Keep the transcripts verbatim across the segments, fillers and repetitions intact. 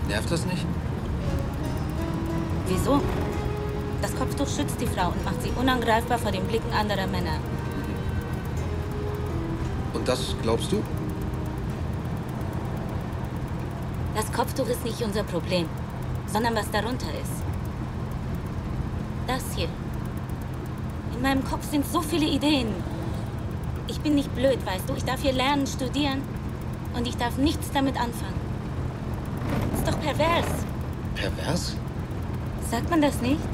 Nervt das nicht? Wieso? Das Kopftuch schützt die Frau und macht sie unangreifbar vor den Blicken anderer Männer. Und das glaubst du? Das Kopftuch ist nicht unser Problem, sondern was darunter ist. Das hier. In meinem Kopf sind so viele Ideen. Ich bin nicht blöd, weißt du. Ich darf hier lernen, studieren. Und ich darf nichts damit anfangen. Ist doch pervers. Pervers? Sagt man das nicht?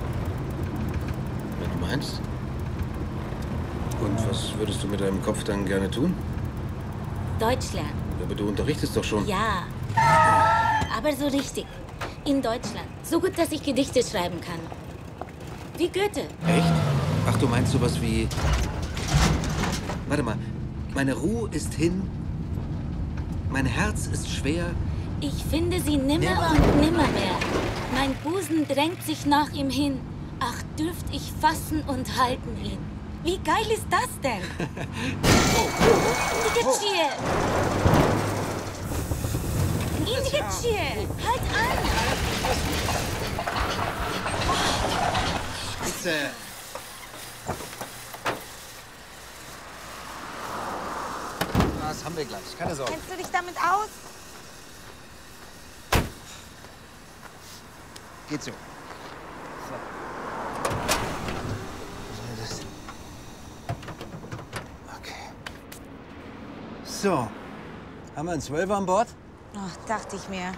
Wenn du meinst. Und was würdest du mit deinem Kopf dann gerne tun? Deutsch lernen. Aber du unterrichtest doch schon. Ja. Aber so richtig. In Deutschland. So gut, dass ich Gedichte schreiben kann. Wie Goethe. Echt? Ach, du meinst sowas wie... Warte mal. Meine Ruhe ist hin. Mein Herz ist schwer. Ich finde sie nimmer, Nimmer. und nimmer mehr. Mein Busen drängt sich nach ihm hin. Ach, dürft ich fassen und halten ihn. Wie geil ist das denn? Indikatschir! Indikatschir! Halt an! Bitte. Das haben wir gleich. Keine Sorge. Kennst du dich damit aus? Geht so. Okay. So. Haben wir einen Zwölfer an Bord? Ach, dachte ich mir.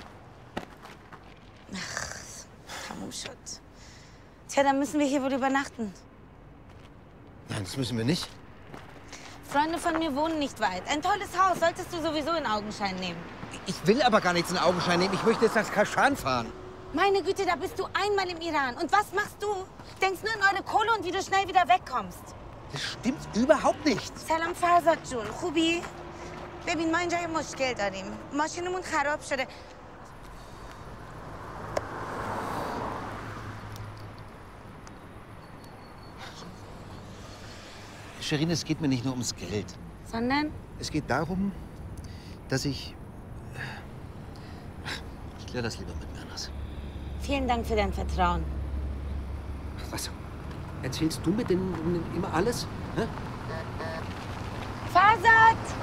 Ach, Tamuschut. Tja, dann müssen wir hier wohl übernachten. Nein, das müssen wir nicht. Freunde von mir wohnen nicht weit. Ein tolles Haus, solltest du sowieso in Augenschein nehmen. Ich will aber gar nichts in Augenschein nehmen. Ich möchte jetzt nach Kaschan fahren. Meine Güte, da bist du einmal im Iran. Und was machst du? Denkst nur an eure Kohle und wie du schnell wieder wegkommst. Das stimmt überhaupt nicht. سلام فرزاد جون خوبی؟ ببین ما اینجا یه مشکل داریم. ماشینمون خراب شده. Sherin, es geht mir nicht nur ums Geld. Sondern? Es geht darum, dass ich... Ich kläre das lieber mit Mernas. Vielen Dank für dein Vertrauen. Was? Erzählst du mir denn immer alles? Hä? Farsad!